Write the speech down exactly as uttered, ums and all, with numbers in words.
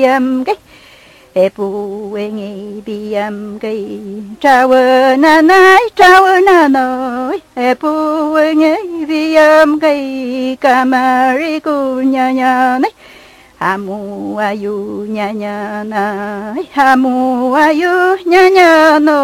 em cái e pu e nghe bi em cái trao na nai trao na nói e pu e nghe bi em cái camari cu nha nha này hamu ayu nha nha na hamu ayu nha nha no